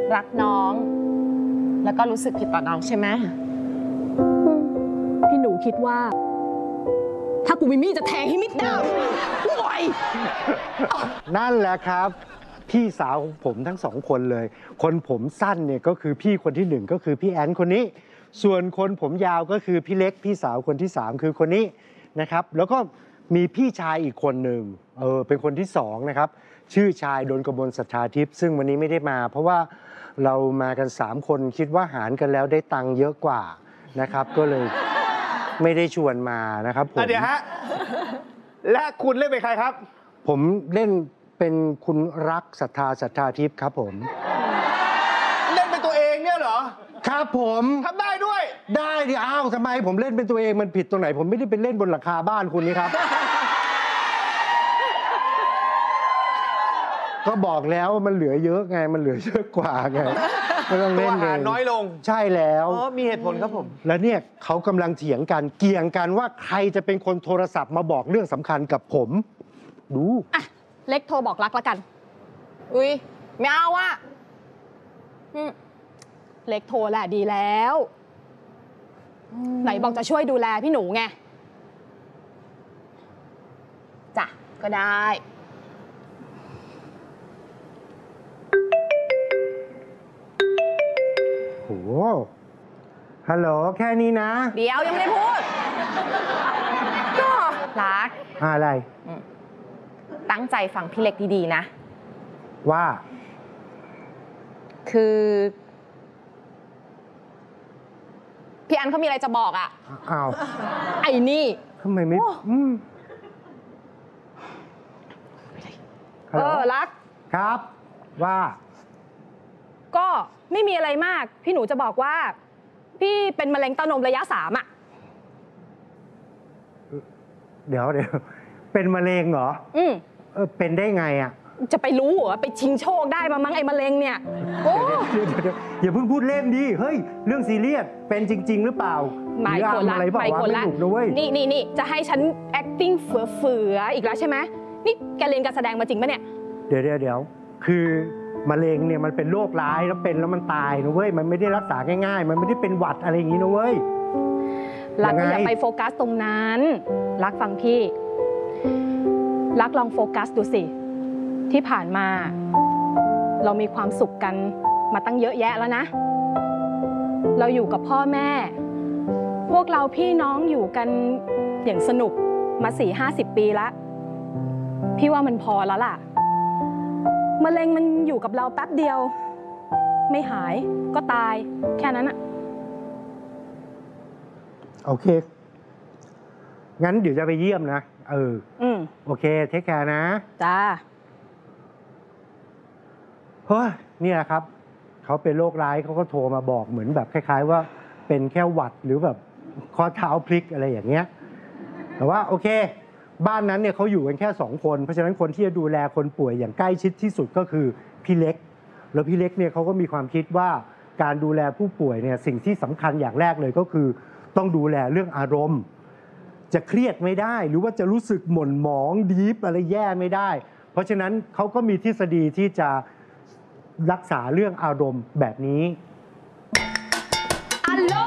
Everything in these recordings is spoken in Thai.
รักน้องแล้วก็รู้สึกผิดต่อน้องใช่ไหมพี่หนูคิดว่าถ้ากูมีมีดจะแทงให้มิดดาวไหวนั่นแหละครับพี่สาวของผมทั้งสองคนเลยคนผมสั้นเนี่ยก็คือพี่คนที่หนึ่งก็คือพี่แอนคนนี้ส่วนคนผมยาวก็คือพี่เล็กพี่สาวคนที่สามคือคนนี้นะครับแล้วก็มีพี่ชายอีกคนหนึ่งเป็นคนที่สองนะครับชื่อชายดลกมลศรัทธาทิพย์ซึ่งวันนี้ไม่ได้มาเพราะว่าเรามากัน3คนคิดว่าหารกันแล้วได้ตังค์เยอะกว่านะครับก็เลยไม่ได้ชวนมานะครับผมเดี๋ยวฮะและคุณเล่นเป็นใครครับผมเล่นเป็นคุณรักศรัทธาทิพย์ครับผมเล่นเป็นตัวเองเนี่ยเหรอครับผมทำได้ด้วยได้ดิอ้าวทำไมผมเล่นเป็นตัวเองมันผิดตรงไหนผมไม่ได้เป็นเล่นบนหลังคาบ้านคุณนี่ครับ ก็บอกแล้วว่ามันเหลือเยอะไงมันเหลือเยอะกว่าไงไม่ต้องเล่นเลยน้อยลงใช่แล้วมีเหตุผลครับผมแล้วเนี่ยเขากำลังเถียงกันเกี่ยงกันว่าใครจะเป็นคนโทรศัพท์มาบอกเรื่องสำคัญกับผมดูอ่ะเล็กโทรบอกรักแล้วกันอุ้ยไม่เอาอะเล็กโทรแหละดีแล้วไหนบอกจะช่วยดูแลพี่หนูไงจ้ะก็ได้โหฮัลโหลแค่นี้นะเดี๋ยวยังไม่ได้พูดก็รักอะไรตั้งใจฟังพี่เล็กดีๆนะว่าคือพี่อันเขามีอะไรจะบอกอ่ะอ้าวไอ้นี่ทำไมไม่รักครับว่าก็ไม่มีอะไรมากพี่หนูจะบอกว่าพี่เป็นมะเร็งเต้านมระยะ3อ่ะเดี๋ยวเป็นมะเร็งเหรอเป็นได้ไงอ่ะจะไปรู้เหรอไปชิงโชคได้มามั้งไอ้มะเร็งเนี่ยโอ้อย่าเพิ่งพูดเล่นดิเฮ้ยเรื่องซีเรียสเป็นจริงๆหรือเปล่าไม่คนละไม่คนละนี่จะให้ฉัน acting เฟืออีกแล้วใช่ไหมนี่แกเรียนการแสดงมาจริงปะเนี่ยเดี๋ยวคือมะเร็งเนี่ยมันเป็นโรคร้ายแล้วเป็นแล้วมันตายนะเว้ยมันไม่ได้รักษาง่ายๆมันไม่ได้เป็นหวัดอะไรอย่างนี้นะเว้ยรักอย่าไปโฟกัสตรงนั้นรักฟังพี่รักลองโฟกัสดูสิที่ผ่านมาเรามีความสุขกันมาตั้งเยอะแยะแล้วนะเราอยู่กับพ่อแม่พวกเราพี่น้องอยู่กันอย่างสนุกมา40-50 ปีแล้วพี่ว่ามันพอแล้วล่ะมะเร็งมันอยู่กับเราแป๊บเดียวไม่หายก็ตายแค่นั้นอะโอเคงั้นเดี๋ยวจะไปเยี่ยมนะโอเคเทคแคร์นะจ้าเฮ้ยนี่แหละครับเขาเป็นโรคร้ายเขาก็โทรมาบอกเหมือนแบบคล้ายๆว่าเป็นแค่หวัดหรือแบบข้อเท้าพลิกอะไรอย่างเงี้ยแต่ว่าโอเคบ้านนั้นเนี่ยเขาอยู่กันแค่2คนเพราะฉะนั้นคนที่จะดูแลคนป่วยอย่างใกล้ชิดที่สุดก็คือพี่เล็กแล้วพี่เล็กเนี่ยเขาก็มีความคิดว่าการดูแลผู้ป่วยเนี่ยสิ่งที่สำคัญอย่างแรกเลยก็คือต้องดูแลเรื่องอารมณ์จะเครียดไม่ได้หรือว่าจะรู้สึกหม่นหมองดีฟอะไรแย่ไม่ได้เพราะฉะนั้นเขาก็มีทฤษฎีที่จะรักษาเรื่องอารมณ์แบบนี้อัลโล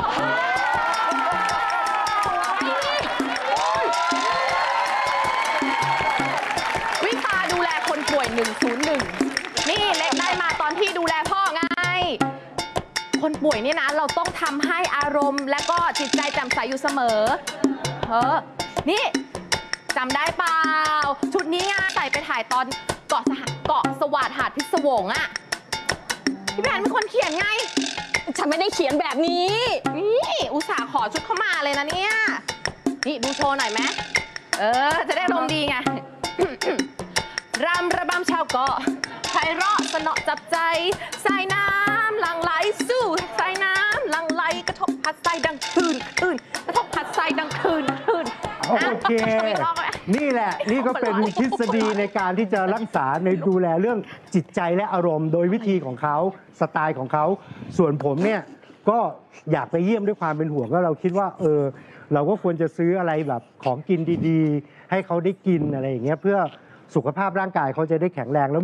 วิชาดูแลคนป่วย101นี่เล็กได้มาตอนที่ดูแลพ่อไงคนป่วยเนี่ยนะเราต้องทำให้อารมณ์และก็จิตใจแจ่มใสอยู่เสมอนี่จำได้เปล่าชุดนี้ไงใส่ไปถ่ายตอนเกาะสวาทหาดพิศวงอะพี่แผนเป็นคนเขียนไงฉันไม่ได้เขียนแบบนี้นี่อุตส่าห์ขอชุดเข้ามาเลยนะเนี่ยนี่ดูโชว์หน่อยไหมจะได้ลมดีไง รำระบำชาวเกาะไพเราะสนอจับใจสายน้ำหลั่งไหลสู้สายน้ำหลั่งไหลกระทบพัดทรายดังคืนกระทบพัดทรายดังคืนโอเคนี่แหละนี่ก็เป็นทฤษฎีในการที่จะรักษาในดูแลเรื่องจิตใจและอารมณ์โดยวิธีของเขาสไตล์ของเขาส่วนผมเนี่ยก็อยากไปเยี่ยมด้วยความเป็นห่วงก็เราคิดว่าเราก็ควรจะซื้ออะไรแบบของกินดีๆให้เขาได้กินอะไรอย่างเงี้ยเพื่อสุขภาพร่างกายเขาจะได้แข็งแรงแล้ว